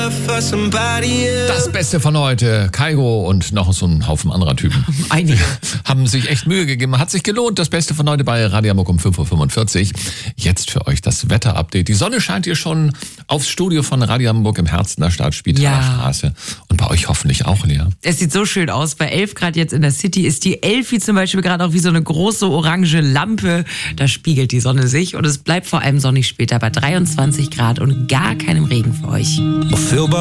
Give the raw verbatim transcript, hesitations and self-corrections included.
Das Beste von heute. Kaigo und noch so ein Haufen anderer Typen. Einige. Haben sich echt Mühe gegeben. Hat sich gelohnt. Das Beste von heute bei Radio Hamburg um fünf Uhr fünfundvierzig. Jetzt für euch das Wetter-Update. Die Sonne scheint hier schon aufs Studio von Radio Hamburg im Herzen der Stadt, Spitaler Ja. Straße. Und bei euch hoffentlich auch, Lea. Es sieht so schön aus. Bei elf Grad jetzt in der City ist die Elfi zum Beispiel gerade auch wie so eine große orange Lampe. Da spiegelt die Sonne sich und es bleibt vor allem sonnig später bei dreiundzwanzig Grad und gar keinem Regen für euch.